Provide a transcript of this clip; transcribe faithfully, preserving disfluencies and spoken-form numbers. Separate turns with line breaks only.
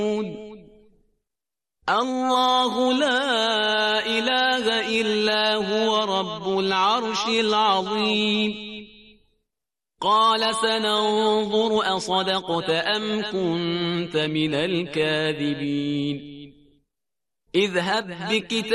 الله لا إله إلا هو رب العرش العظيم. قال سننظر أصدقت أم كنت من الكاذبين. اذهب بكتابك